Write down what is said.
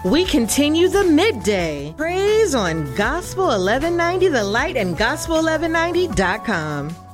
We continue the midday praise on Gospel 1190 The Light and Gospel1190.com.